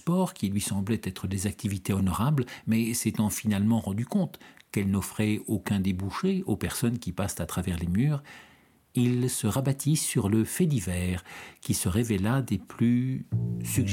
sport qui lui semblaient être des activités honorables, mais s'étant finalement rendu compte qu'elles n'offraient aucun débouché aux personnes qui passent à travers les murs, il se rabattit sur le fait divers qui se révéla des plus suggestifs.